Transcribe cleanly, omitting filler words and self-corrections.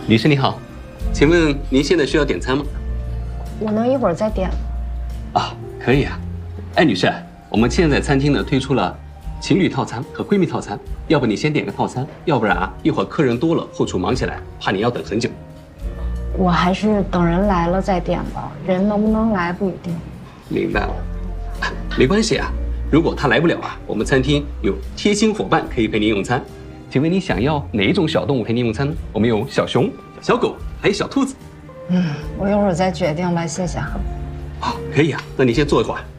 女士你好，请问您现在需要点餐吗？ 我能一会儿再点吗？ 啊，可以啊。哎，女士，我们现在餐厅呢推出了情侣套餐和闺蜜套餐，要不你先点个套餐，要不然啊一会儿客人多了，后厨忙起来，怕你要等很久。 我还是等人来了再点吧，人能不能来不一定。 明白了，没关系啊。如果他来不了啊，我们餐厅有贴心伙伴可以陪您用餐。请问你想要哪一种小动物陪您用餐呢？我们有小熊、小狗，还有小兔子。 我一会儿再决定吧，谢谢哈。 好，可以啊，那你先坐一会儿。